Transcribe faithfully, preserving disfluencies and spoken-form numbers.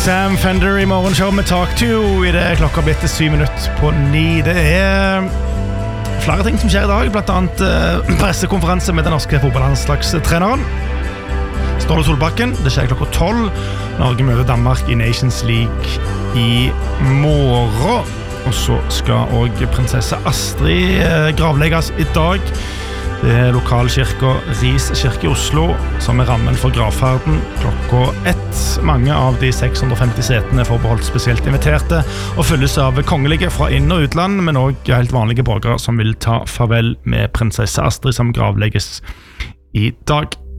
Sam Fender I morgenshow med Talk to I det klokka blitt syv minutter på ni. Det er flere ting som skjer I dag, blant annet eh, pressekonferanse med den norske fotballlandslagstreneren Ståle Solbakken. Det skjer klokka tolv. Norge møter Danmark I Nations League I morgen. Og så skal også prinsesse Astrid eh, gravlegges I dag. Det er lokalkirka Ris kirke I Oslo som er rammen for gravferden klokka ett. Mange av de seks hundre og femti setene er forbeholdt spesielt inviterte og fylles av kongelige fra inn- og utland, men også helt vanlige borgere som vil ta farvel med prinsesse Astrid som gravlegges I dag.